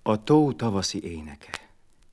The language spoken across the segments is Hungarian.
A tó tavaszi éneke.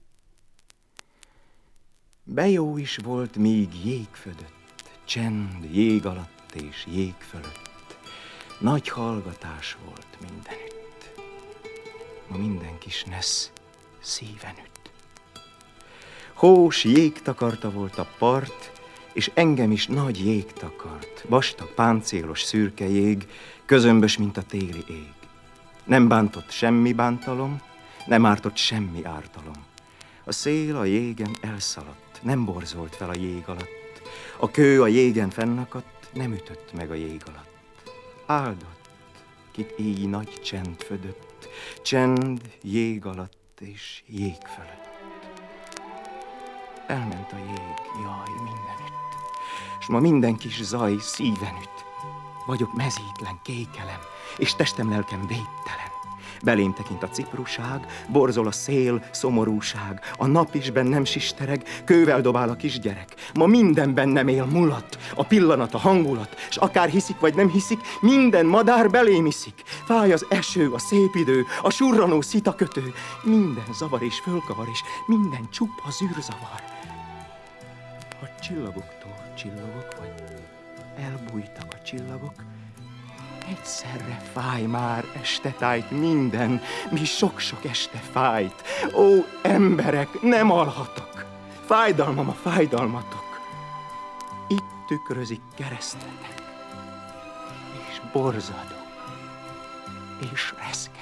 Bejó is volt még jég födött, csend jég alatt és jég fölött. Nagy hallgatás volt mindenütt. Ma minden kis nesz szíven üt. Hós jégtakarta volt a part, és engem is nagy jég takart. Vastag, páncélos, szürke jég, közömbös, mint a téli ég. Nem bántott semmi bántalom, nem ártott semmi ártalom. A szél a jégen elszaladt, nem borzolt fel a jég alatt. A kő a jégen fennakadt, nem ütött meg a jég alatt. Áldott, kit így nagy csend födött, csend jég alatt és jég fölött. Elment a jég, jaj, mindenütt, s ma minden kis zaj szíven üt. Vagyok mezítlen, kékelem, és testem, lelkem védtelen. Belém tekint a cipruság, borzol a szél, szomorúság. A nap is bennem sistereg, kővel dobál a kisgyerek. Ma minden bennem él mulat, a pillanat, a hangulat, s akár hiszik vagy nem hiszik, minden madár belém iszik. Fáj az eső, a szép idő, a surranó szitakötő. Minden zavar és fölkavar, és minden csupa zűrzavar. A csillagoktól csillagok, vagy elbújtak a csillagok, egyszerre fáj már estetájt minden, mi sok-sok este fájt. Ó, emberek, nem alhatok, fájdalmam a fájdalmatok. Itt tükrözik keresztetek, és borzadok, és reszket.